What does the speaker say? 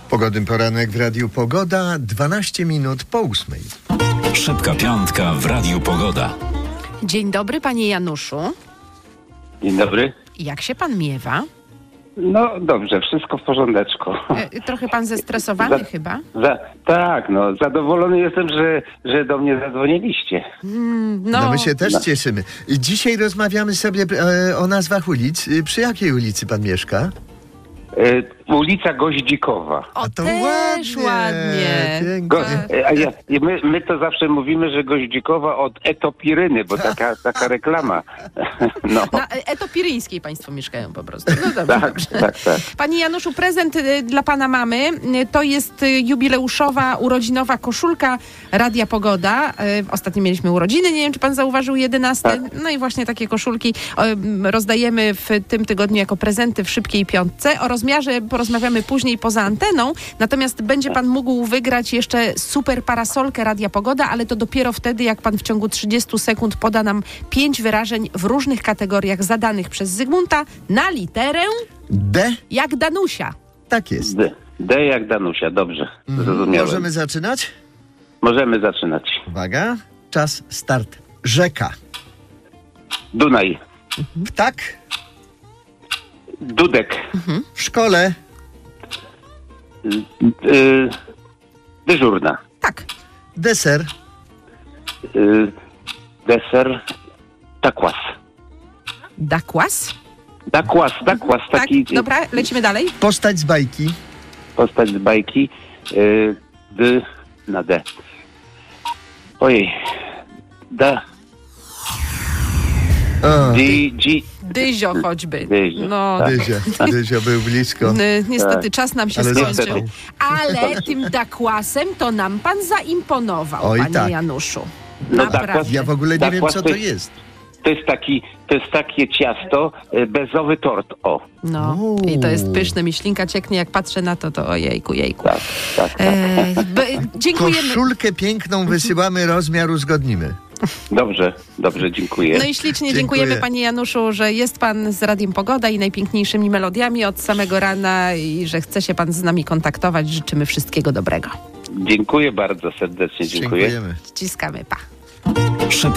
Pogodny poranek w Radiu Pogoda, 12 minut po 8. Szybka piątka w Radiu Pogoda. Dzień dobry, panie Januszu. Dzień dobry. Jak się pan miewa? No dobrze, wszystko w porządeczku. Trochę pan zestresowany chyba? Tak, zadowolony jestem, że do mnie zadzwoniliście. No my się też cieszymy. Dzisiaj rozmawiamy sobie o nazwach ulic. Przy jakiej ulicy pan mieszka? Ulica Goździkowa. O, to też ładnie. My to zawsze mówimy, że Goździkowa od Etopiryny, bo taka reklama. No. Na Etopiryńskiej państwo mieszkają po prostu. No dobrze, Tak. Panie Januszu, prezent dla pana mamy to jest jubileuszowa, urodzinowa koszulka Radia Pogoda. Ostatnio mieliśmy urodziny, nie wiem, czy pan zauważył, 11. Tak. No i właśnie takie koszulki rozdajemy w tym tygodniu jako prezenty w Szybkiej Piątce. O rozmiarze porozmawiamy później poza anteną, natomiast będzie pan mógł wygrać jeszcze super parasolkę Radia Pogoda, ale to dopiero wtedy, jak pan w ciągu 30 sekund poda nam 5 wyrażeń w różnych kategoriach zadanych przez Zygmunta na literę D? jak Danusia. Tak jest. D jak Danusia, dobrze. Zrozumiałem. Możemy zaczynać? Możemy zaczynać. Uwaga, czas, start. Rzeka. Dunaj. Ptak. Dudek. W szkole. Dyżurna. Tak. Deser. Deser. Takwas. Dakłas. Dakwas, taki Tak, dobra, lecimy dalej. Postać z bajki. postać z bajki. Na D. Ojej. O, Dyzio choćby. Dyzio, No, tak. Dyzio był blisko. niestety czas nam się Ale skończył. został. Ale tym dakłasem to nam pan zaimponował, Oj, panie tak. Januszu. No Naprawdę. dakłas- Ja w ogóle nie wiem, co to jest. To jest takie ciasto, bezowy tort, o. No, i to jest pyszne, mi ślinka cieknie, jak patrzę na to ojejku, jejku. Tak. Dziękujemy. Koszulkę piękną wysyłamy, rozmiar uzgodnimy. Dobrze, dziękuję. No i ślicznie Dziękuję. dziękujemy, panie Januszu, że jest pan z Radiem Pogoda i najpiękniejszymi melodiami od samego rana i że chce się pan z nami kontaktować. Życzymy wszystkiego dobrego. Dziękuję bardzo serdecznie, dziękuję. Dziękujemy. Ściskamy, pa. Szybka